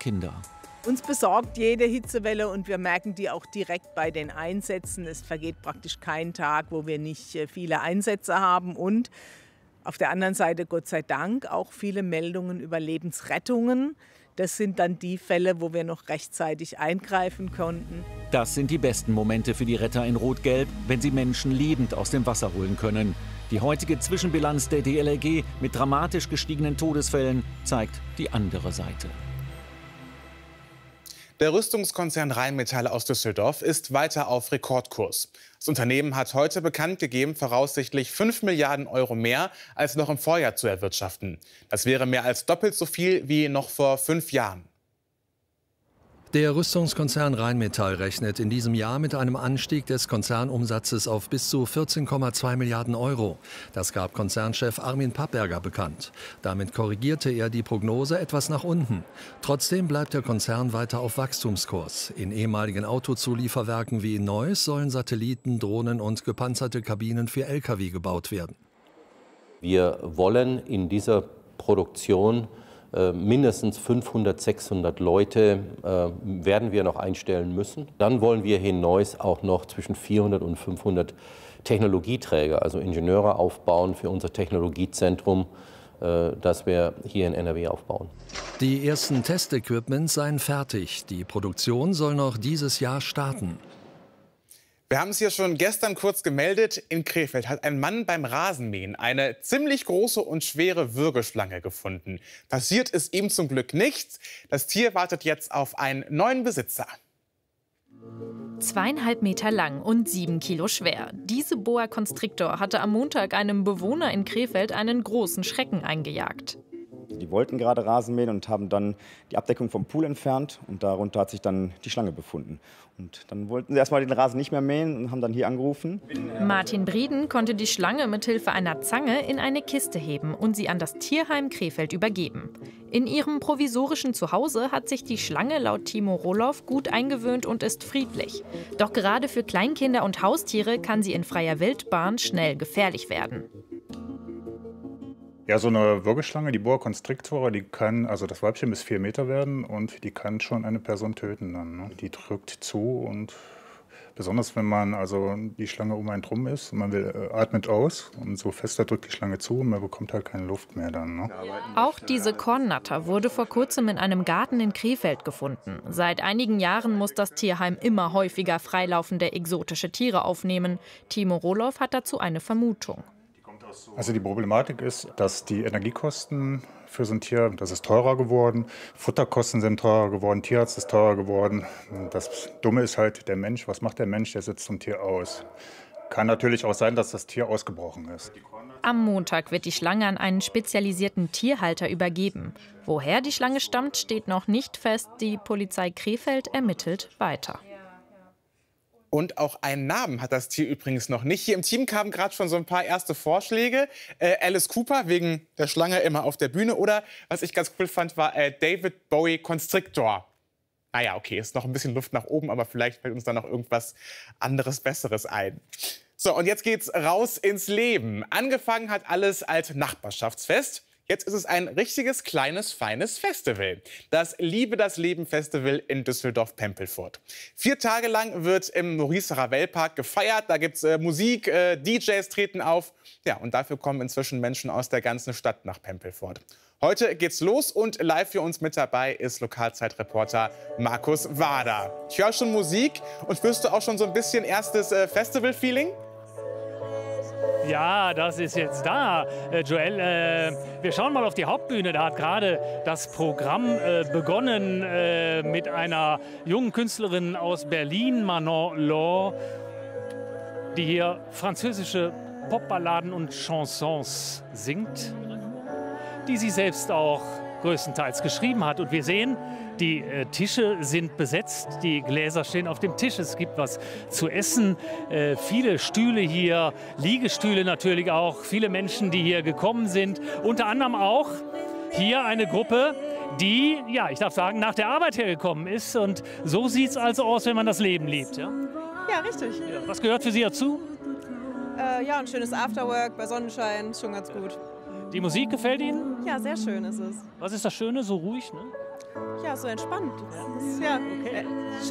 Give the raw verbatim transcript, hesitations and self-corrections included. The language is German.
Kinder. Uns besorgt jede Hitzewelle und wir merken die auch direkt bei den Einsätzen. Es vergeht praktisch kein Tag, wo wir nicht viele Einsätze haben. Und auf der anderen Seite, Gott sei Dank, auch viele Meldungen über Lebensrettungen. Das sind dann die Fälle, wo wir noch rechtzeitig eingreifen konnten. Das sind die besten Momente für die Retter in Rot-Gelb, wenn sie Menschen lebend aus dem Wasser holen können. Die heutige Zwischenbilanz der D L R G mit dramatisch gestiegenen Todesfällen zeigt die andere Seite. Der Rüstungskonzern Rheinmetall aus Düsseldorf ist weiter auf Rekordkurs. Das Unternehmen hat heute bekannt gegeben, voraussichtlich fünf Milliarden Euro mehr als noch im Vorjahr zu erwirtschaften. Das wäre mehr als doppelt so viel wie noch vor fünf Jahren. Der Rüstungskonzern Rheinmetall rechnet in diesem Jahr mit einem Anstieg des Konzernumsatzes auf bis zu vierzehn Komma zwei Milliarden Euro. Das gab Konzernchef Armin Papperger bekannt. Damit korrigierte er die Prognose etwas nach unten. Trotzdem bleibt der Konzern weiter auf Wachstumskurs. In ehemaligen Autozulieferwerken wie in Neuss sollen Satelliten, Drohnen und gepanzerte Kabinen für L K W gebaut werden. Wir wollen in dieser Produktion mindestens fünfhundert, sechshundert Leute äh, werden wir noch einstellen müssen. Dann wollen wir hier in Neuss auch noch zwischen vierhundert und fünfhundert Technologieträger, also Ingenieure aufbauen für unser Technologiezentrum, äh, das wir hier in N R W aufbauen. Die ersten Testequipments seien fertig. Die Produktion soll noch dieses Jahr starten. Wir haben es hier schon gestern kurz gemeldet. In Krefeld hat ein Mann beim Rasenmähen eine ziemlich große und schwere Würgeschlange gefunden. Passiert ist ihm zum Glück nichts. Das Tier wartet jetzt auf einen neuen Besitzer. Zweieinhalb Meter lang und sieben Kilo schwer. Diese Boa Constrictor hatte am Montag einem Bewohner in Krefeld einen großen Schrecken eingejagt. Die wollten gerade Rasen mähen und haben dann die Abdeckung vom Pool entfernt und darunter hat sich dann die Schlange befunden. Und dann wollten sie erstmal den Rasen nicht mehr mähen und haben dann hier angerufen. Martin Brieden konnte die Schlange mit Hilfe einer Zange in eine Kiste heben und sie an das Tierheim Krefeld übergeben. In ihrem provisorischen Zuhause hat sich die Schlange laut Timo Roloff gut eingewöhnt und ist friedlich. Doch gerade für Kleinkinder und Haustiere kann sie in freier Wildbahn schnell gefährlich werden. Ja, so eine Würgeschlange, die Boa Constrictor, die kann, also das Weibchen bis vier Meter werden und die kann schon eine Person töten dann. Ne? Die drückt zu und besonders wenn man also die Schlange um einen drum ist und man will, äh, atmet aus und so fester drückt die Schlange zu und man bekommt halt keine Luft mehr dann. Ne? Auch diese Kornnatter wurde vor kurzem in einem Garten in Krefeld gefunden. Seit einigen Jahren muss das Tierheim immer häufiger freilaufende exotische Tiere aufnehmen. Timo Roloff hat dazu eine Vermutung. Also die Problematik ist, dass die Energiekosten für so ein Tier, das ist teurer geworden, Futterkosten sind teurer geworden, Tierarzt ist teurer geworden. Das Dumme ist halt der Mensch. Was macht der Mensch? Der setzt so ein Tier aus. Kann natürlich auch sein, dass das Tier ausgebrochen ist. Am Montag wird die Schlange an einen spezialisierten Tierhalter übergeben. Woher die Schlange stammt, steht noch nicht fest. Die Polizei Krefeld ermittelt weiter. Und auch einen Namen hat das Tier übrigens noch nicht. Hier im Team kamen gerade schon so ein paar erste Vorschläge. Äh, Alice Cooper wegen der Schlange immer auf der Bühne. Oder, was ich ganz cool fand, war äh, David Bowie Constrictor. Naja, okay, ist noch ein bisschen Luft nach oben, aber vielleicht fällt uns da noch irgendwas anderes, Besseres ein. So, und jetzt geht's raus ins Leben. Angefangen hat alles als Nachbarschaftsfest. Jetzt ist es ein richtiges, kleines, feines Festival. Das Liebe das Leben Festival in Düsseldorf-Pempelfurt. Vier Tage lang wird im Maurice-Ravel-Park gefeiert. Da gibt's äh, Musik, äh, D Js treten auf. Ja, und dafür kommen inzwischen Menschen aus der ganzen Stadt nach Pempelfurt. Heute geht's los und live für uns mit dabei ist Lokalzeitreporter Markus Wader. Ich höre schon Musik und spürst du auch schon so ein bisschen erstes äh, Festival-Feeling? Ja, das ist jetzt da, äh, Joel. Äh, wir schauen mal auf die Hauptbühne. Da hat gerade das Programm äh, begonnen äh, mit einer jungen Künstlerin aus Berlin, Manon Law, die hier französische Popballaden und Chansons singt, die sie selbst auch größtenteils geschrieben hat. Und wir sehen, die äh, Tische sind besetzt, die Gläser stehen auf dem Tisch, es gibt was zu essen, äh, viele Stühle hier, Liegestühle natürlich auch, viele Menschen, die hier gekommen sind. Unter anderem auch hier eine Gruppe, die, ja, ich darf sagen, nach der Arbeit hergekommen ist. Und so sieht es also aus, wenn man das Leben liebt. Ja, ja richtig. Ja, was gehört für Sie dazu? Äh, ja, ein schönes Afterwork bei Sonnenschein, schon ganz gut. Die Musik gefällt Ihnen? Ja, sehr schön ist es. Was ist das Schöne, so ruhig, ne? Ja, so entspannt. Ja, okay.